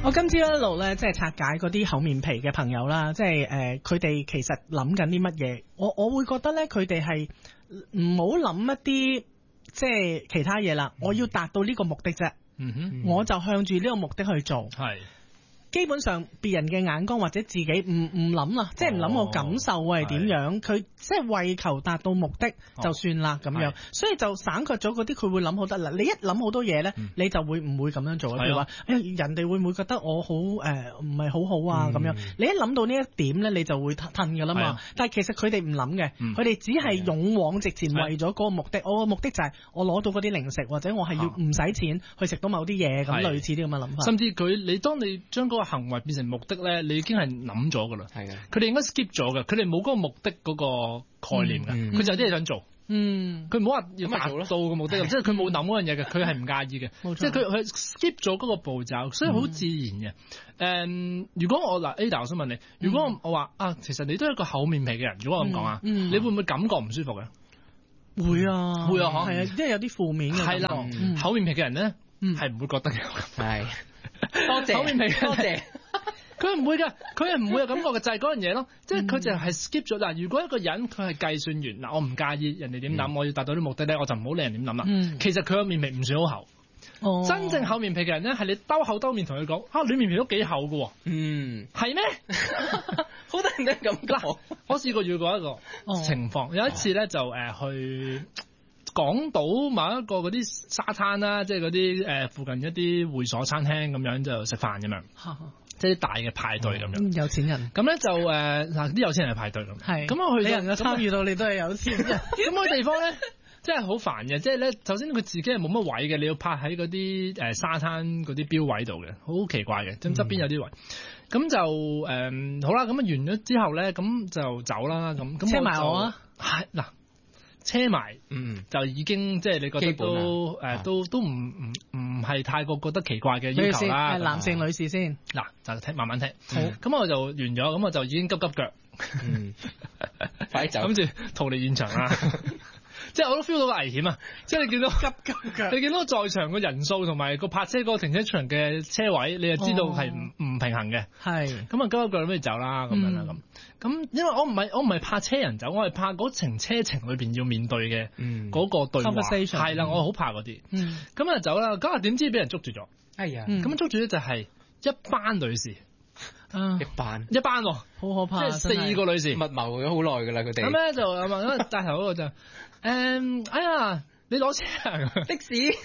我今朝一路咧，即係拆解嗰啲厚面皮嘅朋友啦，即係佢哋其實諗緊啲乜嘢？我會覺得咧，佢哋係唔好諗一啲即係其他嘢啦。我要達到呢個目的啫，我就向住呢個目的去做。係。基本上別人嘅眼光或者自己唔諗啦，即係唔諗我感受會係點樣，佢即係為求達到目的就算啦咁樣，所以就省卻咗嗰啲佢會諗好得啦。你一諗好多嘢咧，你就會唔會咁樣做？譬如話，人哋會唔會覺得我好唔係好好啊咁樣？你一諗到呢一點咧，你就會褪噶啦嘛。但係其實佢哋唔諗嘅，佢哋只係勇往直前，為咗嗰個目的。我個目的就係我攞到嗰啲零食，或者我係要唔使錢去食到某啲嘢咁，類似啲咁嘅諗法。 甚至你當你將嗰個行為變成目的咧，你已經係諗咗噶啦。係嘅，佢哋應該 skip 咗嘅，佢哋冇嗰個目的嗰個概念嘅，佢就有啲嘢想做。佢唔好話要達到個目的，即係佢冇諗嗰樣嘢嘅，佢係唔介意嘅。即係佢 skip 咗嗰個步驟，所以好自然嘅。如果我Ada，我想問你，如果我話其實你都係一個厚面皮嘅人，如果我咁講啊，你會唔會感覺唔舒服嘅？ 會啊， 會啊， 係啊，即係有啲負面嘅感覺。 係啦，厚面皮嘅人咧係唔會覺得嘅。係。 多謝， 厚面皮多謝。佢唔會㗎，佢係唔會有感覺嘅，就係嗰樣嘢咯。即係佢就係 skip 咗。嗱，如果一個人佢係計算完嗱，我唔介意人哋點諗，我要達到啲目的咧，我就唔好理人點諗啦。其實佢個面皮唔算好厚。真正厚面皮嘅人咧，係你兜口兜面同佢講，你面皮都幾厚㗎喎。係咩？ 好多人都咁講。 我試過遇過一個情況，有一次咧就去港島某一個嗰啲沙灘啦，即係嗰啲附近一啲會所餐廳咁樣就食飯咁樣，即係啲大嘅派對咁樣。有錢人咁咧就啲有錢人係派對咁。係咁我去，你能夠參與到你都係有錢人。咁嗰個地方咧，真係好煩嘅，即係咧首先佢自己係冇乜位嘅，你要泊喺嗰啲沙灘嗰啲標位度嘅，好奇怪嘅，咁側邊有啲位。咁就好啦，咁完咗之後咧，咁就走啦。咁車埋我啊！係嗱。車埋，就已經即係你覺得都唔係太過覺得奇怪嘅要求啦。男性女士先，嗱就聽慢慢聽。好，咁我就完咗，咁我就已經急急腳，快走，諗住逃離現場啦。即係我都 feel 到危險啊！即係你見到急急腳，你見到在場嘅人數同埋個泊車嗰個停車場嘅車位，你就知道係唔平衡嘅。係咁啊，急急腳咁就走啦，咁樣啦咁，因為我唔係怕車人走，我係怕嗰程車程裏邊要面對嘅嗰個對話。係啦，我好怕嗰啲。咁啊走啦，咁啊點知俾人捉住咗？哎呀！咁捉住咧就係一班女士。一班好可怕，即係4個女士密謀咗好耐噶啦，佢哋咁咧就咁帶頭嗰個就哎呀，你攞車的士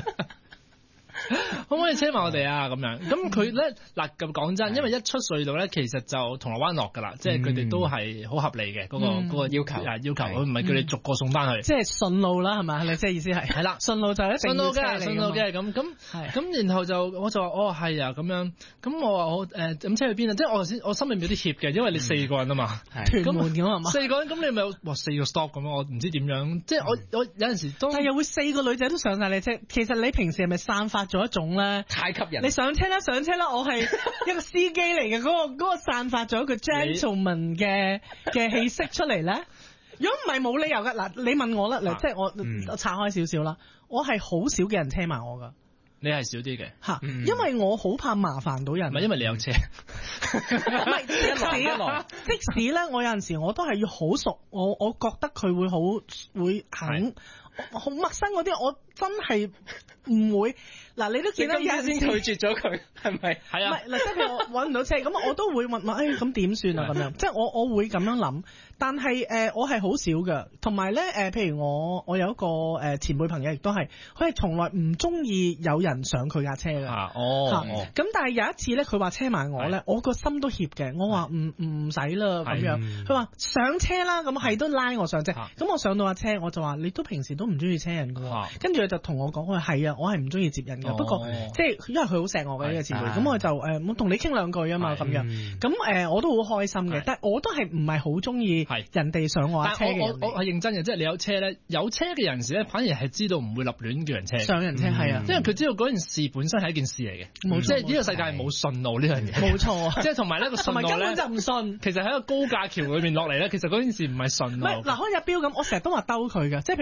可唔可以車埋我哋啊？咁樣咁佢咧嗱咁講真，因為一出隧道咧，其實就銅鑼灣落噶啦，即係佢哋都係好合理嘅嗰個要求，佢唔係叫你逐個送翻去，即係順路啦，係咪？你即係意思係啦，順路就一定要車嚟，順路嘅咁，然後就我就話係啊咁樣，咁我話我咁車去邊啊？即係我心裏面有啲怯嘅，因為你4個人啊嘛，屯門咁係嘛，4個人咁你咪4個 stop 咁，我唔知點樣，即係我有陣時都但又會4個女仔都上晒你車，其實你平時係咪散發咗一種咧太吸引？你上車啦，我係一個司機嚟嘅，嗰個散發咗一個 gentleman 嘅氣息出嚟咧。如果唔係冇理由噶，嗱你問我啦，即係我拆開少少啦，我係好少嘅人車埋我噶。你係少啲嘅嚇，因為我好怕麻煩到人。唔係因為你有車，唔係即使咧，我有陣時我都係要好熟，我覺得佢會肯。好陌生嗰啲，我真係唔會。嗱，你都見到而家先拒絕咗佢，係咪？係啊。唔係嗱，即係我揾唔到車，咁我都會問咁點算啊？咁樣，即係我會咁樣諗。但係我係好少㗎，同埋咧譬如我有一個前輩朋友亦都係，佢係從來唔中意有人上佢架車㗎。咁但係有一次咧，佢話車埋我咧，我個心都怯嘅。我話唔使啦咁樣。佢話上車啦，咁係都拉我上車。咁我上到架車，我就話你都平時都唔中意車人㗎喎。跟住佢就同我講，係啊，我係唔中意接人㗎。不過即係因為佢好錫我嘅呢個前輩，咁我就我同你傾兩句啊嘛咁樣。咁我都好開心嘅，但係我都係唔係好中意人哋上我架車嘅人。我係認真嘅，即係你有車咧，有車嘅人士咧，反而係知道唔會立亂叫人車上人車係啊，因為佢知道嗰件事本身係一件事嚟嘅，即係呢個世界係冇順路呢樣嘢。冇錯，即係同埋呢個順路咧，根本就唔順。其實喺個高架橋裏面落嚟咧，其實嗰件事唔係順路。唔係嗱，開隻錶咁，我成日都話兜佢嘅，即係譬如有陣時食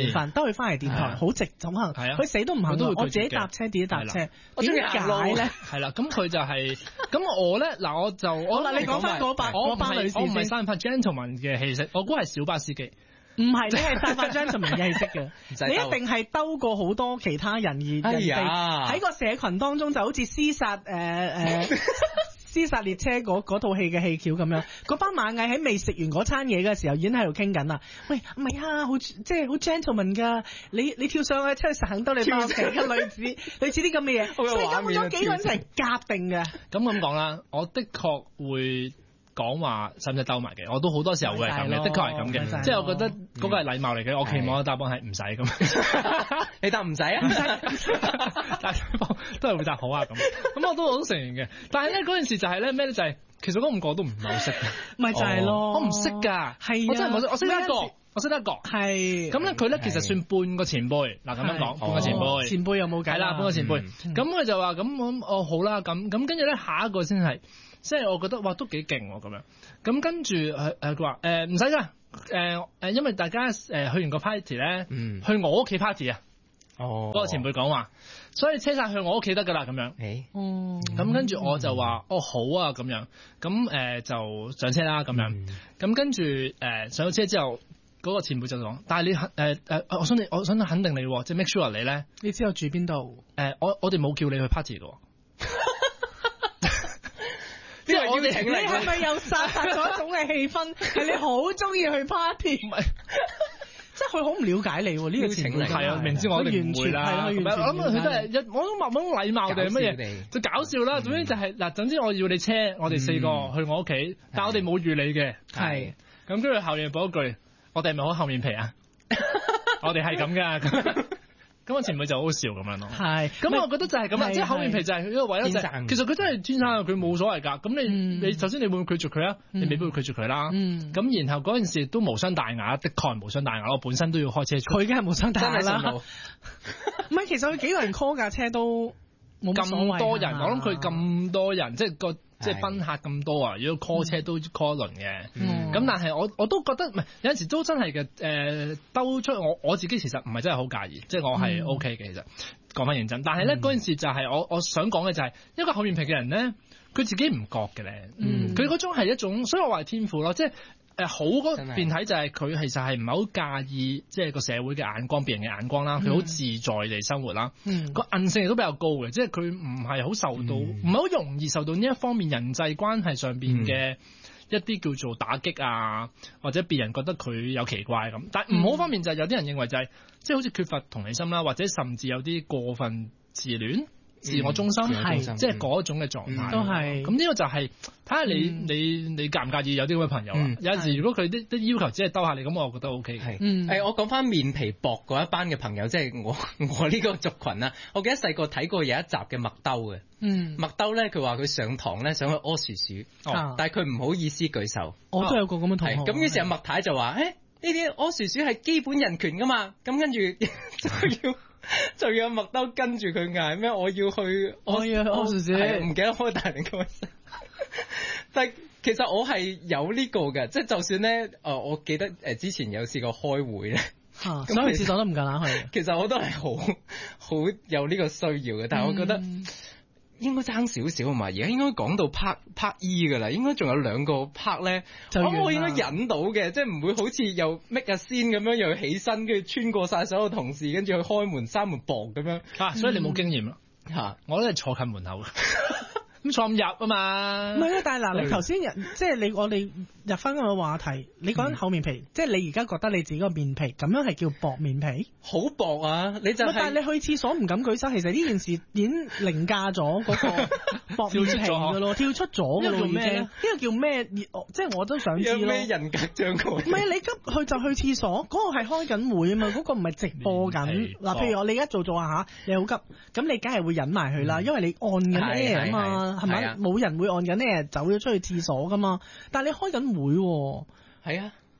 完飯都去翻嚟電台，好直咁行。佢死都唔肯，我自己搭車，自己搭車。點解咧？ 係啦，咁佢就係咁我咧嗱，我你講翻嗰班女士先。 我唔係散發 gentleman 嘅氣息，我估係小巴司機。 唔係，你係散發 gentleman 嘅氣息嘅，你一定係兜過好多其他人而人哋喺個社群當中就好似屍殺列車嗰套戲嘅戲橋咁樣，嗰班螞蟻喺未食完嗰餐嘢嘅時候已經喺度傾緊啦。喂，唔係啊，即係好 gentleman 㗎，你跳上去出去實肯兜你翻屋企嘅類似啲咁嘅嘢，所以根本咗幾個人一齊夾定嘅。 咁講啦，我的確會講話使唔使兜埋嘅，我都好多時候會係咁嘅，的確係咁嘅，即係我覺得嗰個係禮貌嚟嘅。我期望嘅答案係唔使咁， 你答唔使啊？唔使， 但係都係會答好啊咁。咁我都承認嘅，但係咧嗰件事就係咧咩咧就係其實嗰5個都唔係好識嘅， 咪就係咯， 我唔識㗎，係我真係冇識，我識得一個。我識得一個，係咁咧，佢咧其實算半個前輩，嗱咁樣講，半個前輩， 前輩有冇計？ 係啦，半個前輩，咁佢就話咁好啦，咁跟住咧下一個先係，即係我覺得哇都幾勁喎咁樣，咁跟住佢話唔使㗎，因為大家去完個 party 咧，去我屋企 party 啊，嗰個前輩講話，所以車晒去我屋企得㗎啦咁樣，咁跟住我就話好啊咁樣，咁就上車啦咁樣，咁跟住上咗車之後。嗰個前輩就講，但係你我想肯定你，即係 make sure 你咧， 你知我住邊度？ 我哋冇叫你去 party 嘅， 即係你係咪又散發咗一種嘅氣氛？係你好中意去 party？唔係，即係佢好唔了解你呢個前輩， 係啊，明知我哋唔會啦。我諗佢都係我都慢慢禮貌定係乜嘢，就搞笑啦。總之就係嗱，總之我要你車，我哋4個去我屋企，但係我哋冇預你嘅，係咁跟住後面補一句。我哋係咪好厚面皮啊？我哋係咁噶，咁我前輩就好笑咁樣咯。係，咁我覺得就係咁啦，即係厚面皮就係呢個位咯。其實佢真係天生，佢冇所謂㗎。咁你首先你會唔會拒絕佢啊？你未必會拒絕佢啦。咁然後嗰件事都無傷大雅，的確係無傷大雅。我本身都要開車出， 佢梗係無傷大雅啦。唔係，其實佢幾個人 call 架車都冇咁多人，我諗佢咁多人，即係即係賓客咁多啊！如果 call 車都 call 一輪嘅，咁但係我都覺得唔係有陣時都真係嘅兜出我自己其實唔係真係好介意，即係我係 OK 嘅其實講翻認真。但係咧嗰件事就係我想講嘅就係一個厚面皮嘅人咧，佢自己唔覺嘅咧，佢嗰種係一種，所以我話係天賦咯，即係。好嗰邊睇就係佢其實係唔係好介意即係個社會嘅眼光、別人嘅眼光啦，佢好自在地生活啦，個韌性亦都比較高嘅，即係佢唔係好受到，唔係好容易受到呢一方面人際關係上邊嘅一啲叫做打擊啊，或者別人覺得佢有奇怪咁。但係唔好方面就係有啲人認為就係即係好似缺乏同理心啦，或者甚至有啲過分自戀。自我中心係即係嗰種嘅狀態，都係咁呢個就係睇下你介唔介意有啲咁嘅朋友啊？有陣時如果佢啲要求只係兜下你咁，我覺得 OK 嘅。 我講翻面皮薄嗰一班嘅朋友，即係我呢個族群啊。我記得細個睇過有一集嘅麥兜嘅，麥兜咧佢話佢上堂咧想去屙薯鼠，但係佢唔好意思舉手。 我都有個咁嘅同學。 咁於是阿麥太就話：呢啲屙薯鼠係基本人權㗎嘛，咁跟住就要麥兜跟住佢嗌咩？我要去屙薯鼠，唔記得開大定開細。但係其實我係有呢個嘅，即係就算咧，我記得之前有試過開會咧， 咁去廁所都唔夠膽去。 其實我都係好有呢個需要嘅，但係我覺得應該爭少少啊嘛。而家應該講到 part E 㗎啦，應該仲有2個 part 咧，我應該忍到嘅，即係唔會好似又 make a scene 咁樣，又要起身跟住穿過晒所有同事，跟住去開門閂門磅咁樣。 所以你冇經驗啦。我都係坐近門口。咁坐唔入啊嘛？ 唔係啊，但係嗱，你頭先即係我哋入翻嗰個話題，你講緊厚面皮，即係你而家覺得你自己個面皮咁樣係叫薄面皮？ 好薄啊！你就但係你去廁所唔敢舉手，其實呢件事已經凌駕咗嗰個薄面皮㗎咯，跳出咗㗎咯已經。呢個叫咩？即係我都想知咯。 有咩人格障礙？ 唔係你急去就去廁所，嗰個係開緊會啊嘛，嗰個唔係直播緊。嗱，譬如我你而家做下嚇，你好急，咁你梗係會忍埋佢啦，因為你按緊 air 啊嘛。係咪？冇人會按緊咧，走咗出去廁所噶嘛？但係你開緊會喎。 係啊，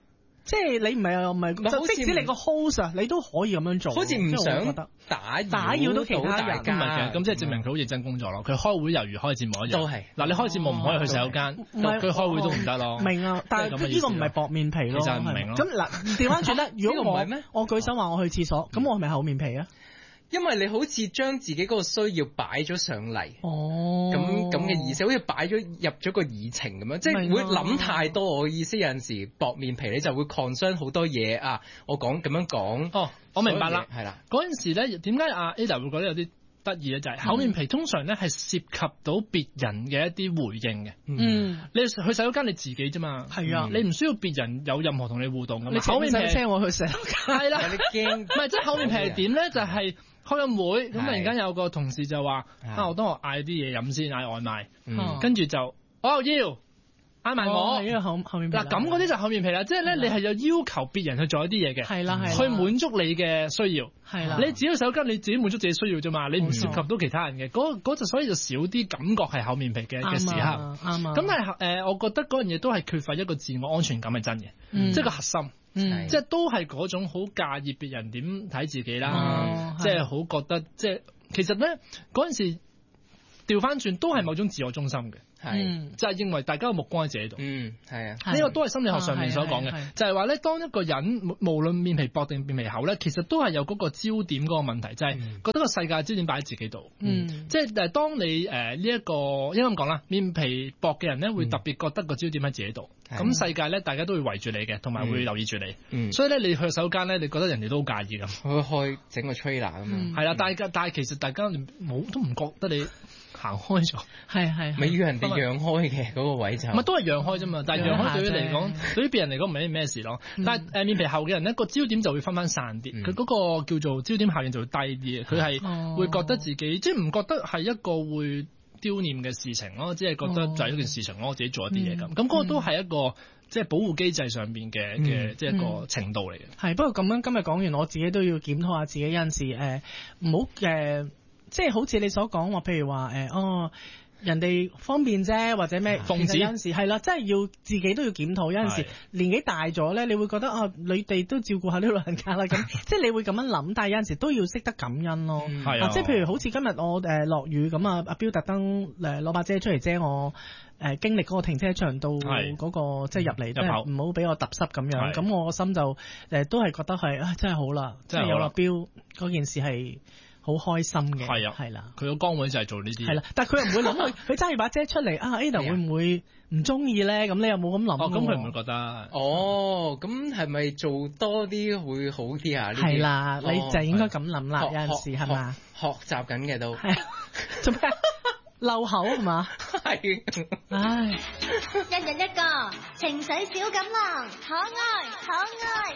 即係你唔係，就即使你個 host 啊，你都可以咁樣做， 好似唔想打擾到其他人。 咁咪嘅，咁即係證明佢好認真工作咯。佢開會猶如開節目一樣。 都係嗱，你開節目唔可以去洗手間，佢開會都唔得咯。 明啊，但係呢個唔係薄面皮咯。 其實唔明咯。 咁嗱，調翻轉咧，如果我舉手話我去廁所，咁我係咪厚面皮啊？ 因為你好似將自己嗰個需要擺咗上嚟，咁嘅意思，好似擺咗入咗個議程咁樣，即係會諗太多。我嘅意思有陣時薄面皮你就會 concern 好多嘢啊！我講咁樣講， 哦，我明白啦， 係啦。 嗰陣時咧，點解阿 Ada 會覺得有啲得意咧？就係厚面皮通常咧係涉及到別人嘅一啲回應嘅。你去洗手間你自己啫嘛， 係啊， 你唔需要別人有任何同你互動㗎嘛。 你厚面皮車我去洗手間， 係啦， 你驚唔係即係厚面皮係點咧？就係開緊會咁，突然間有個同事就話：我當我嗌啲嘢飲先，嗌外賣，跟住就我又要嗌埋我， 厚面皮嗱咁嗰啲就厚面皮啦，即係咧你係有要求別人去做一啲嘢嘅， 係啦， 去滿足你嘅需要， 係啦， 你只要手間你自己滿足自己需要啫嘛，你唔涉及到其他人嘅，嗰就所以就少啲感覺係厚面皮嘅時刻， 啱啊。 咁但係我覺得嗰樣嘢都係缺乏一個自我安全感係真嘅，即係個核心。即係都係嗰種好介意別人點睇自己啦，即係好覺得即係其實咧嗰陣時調翻轉都係某種自我中心嘅，就係認為大家嘅目光喺自己度， 係啊， 呢個都係心理學上面所講嘅，就係話咧當一個人無論面皮薄定面皮厚咧，其實都係有嗰個焦點嗰個問題，就係覺得個世界焦點擺喺自己度，即係當你呢一個應該咁講啦，面皮薄嘅人咧會特別覺得個焦點喺自己度。咁世界咧，大家都會圍住你嘅，同埋會留意住你。所以咧，你去洗手間咧，你覺得人哋都好介意咁。 開整個 trailer 咁樣。係啦，但係其實大家都唔覺得你行開咗。 係。 咪要人哋讓開嘅嗰個位就。 咪都係讓開啫嘛，但係讓開對於嚟講，對於別人嚟講唔係咩事咯。但係面皮厚嘅人咧，個焦點就會分散啲。佢嗰個叫做焦點效應就會低啲。佢係會覺得自己即係唔覺得係一個會丟念嘅事情咯，只係覺得就係一件事情咯，我自己做一啲嘢咁，咁嗰個都係一個即係保護機制上邊嘅即係一個程度嚟嘅。 係，不過咁樣今日講完，我自己都要檢討下自己有陣時唔好即係好似你所講話，譬如話人哋方便啫，或者咩？ 奉旨有陣時係啦，真係要自己都要檢討。有陣時年紀大咗咧，你會覺得你哋都照顧下啲老人家啦，咁即係你會咁樣諗。但係有陣時都要識得感恩咯。即係譬如好似今日我落雨咁啊，阿彪特登攞把遮出嚟遮我經歷嗰個停車場到嗰個即係入嚟，即係唔好俾我揼濕咁樣。咁我個心就都係覺得係真係好啦，即係有阿彪嗰件事係好開心嘅，係啦， 佢個崗位就係做呢啲， 係啦，但係佢又唔會諗佢揸住把遮出嚟Ada 會唔會唔中意咧？咁你又冇咁諗？ 咁佢唔會覺得。 咁係咪做多啲會好啲啊？ 係啦，你就應該咁諗啦。有陣時係嘛？ 學習緊嘅都係做咩？漏口係嘛？ 係， 唉，一人一個情緒小錦囊，可愛，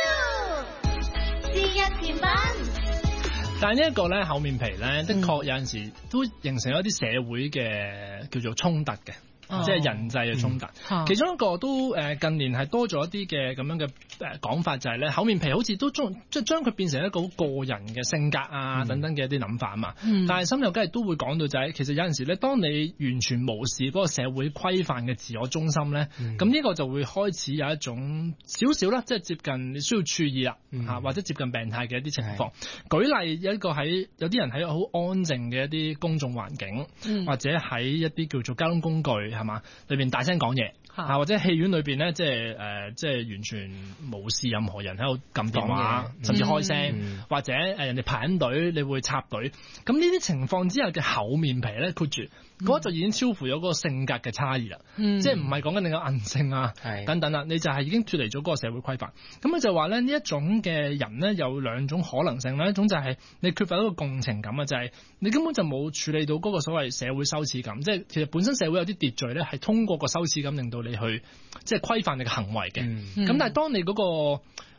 節日甜品。 但係呢一個咧厚面皮咧，的確有陣時都形成一啲社會嘅叫做衝突嘅。即係人際嘅衝突，其中一個都近年係多咗一啲嘅咁樣嘅講法，就係咧厚面皮好似都即係將佢變成一個好個人嘅性格啊等等嘅一啲諗法啊嘛。但係心有梗係都會講到就係其實有陣時咧，當你完全無視嗰個社會規範嘅自我中心咧，咁呢個就會開始有一種少少啦，即係接近你需要注意啦嚇，或者接近病態嘅一啲情況。舉例有一個有啲人喺好安靜嘅一啲公眾環境，或者喺一啲叫做交通工具係嘛，裏邊大聲講嘢，或者戲院裏邊咧，即係完全無視任何人喺度撳電話，甚至開聲，或者人哋排緊隊，你會插隊。咁呢啲情況之下嘅厚面皮咧，括住嗰就已經超乎咗嗰個性格嘅差異啦。即係唔係講緊你嘅韌性啊等等啦，你就係已經脫離咗嗰個社會規範。咁佢就話咧，呢一種嘅人咧有兩種可能性啦，一種就係你缺乏一個共情感啊，就係你根本就冇處理到嗰個所謂社會羞恥感，即係其實本身社會有啲秩序咧，係通過個羞恥感令到你去即係規範你嘅行為嘅。咁但係當你嗰個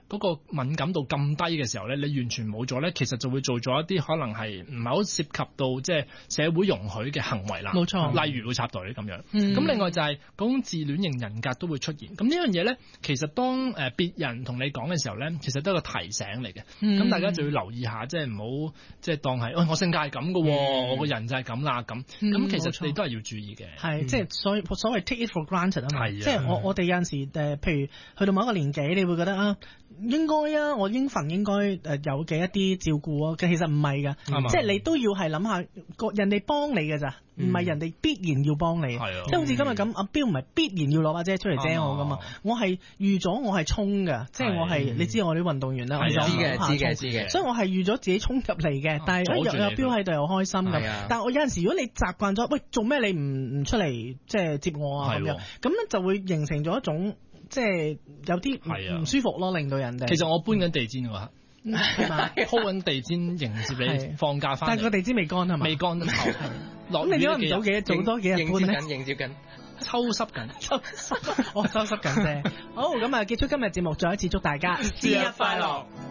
嗰個敏感度咁低嘅時候咧，你完全冇咗咧，其實就會做咗一啲可能係唔係好涉及到即係社會容許嘅行為啦。 冇錯， 例如會插隊咁樣。咁另外就係嗰種自戀型人格都會出現。咁呢樣嘢咧，其實當別人同你講嘅時候咧，其實都係個提醒嚟嘅。咁大家就要留意下，即係唔好即係當係，我性格係咁嘅，我個人就係咁啦咁。咁其實你都係要注意嘅。 係即係所謂 take it for granted 啊嘛。即係我哋有陣時譬如去到某一個年紀，你會覺得啊，應該啊，我應份應該有嘅一啲照顧啊，其實唔係㗎，即係你都要係諗下人哋幫你嘅咋，唔係人哋必然要幫你。即係好似今日咁，阿彪唔係必然要攞把遮出嚟遮我㗎嘛，我係預咗我係衝㗎，即係我係你知我啲運動員啦， 知嘅， 所以我係預咗自己衝入嚟嘅，但係有彪喺度又開心咁。但係我有陣時如果你習慣咗，喂，做咩你唔出嚟即係接我啊咁樣，咁咧就會形成咗一種即係有啲唔舒服咯，令到人哋。 其實我搬緊地氈㗎，係嘛，鋪緊地氈迎接你放假翻嚟。 但係個地氈未乾係嘛？ 未乾得透。 咁你點解唔做多幾日搬咧？ 迎接緊， 抽濕緊， 我抽濕緊啫。好，咁啊，結束今日節目，再一次祝大家節日快樂。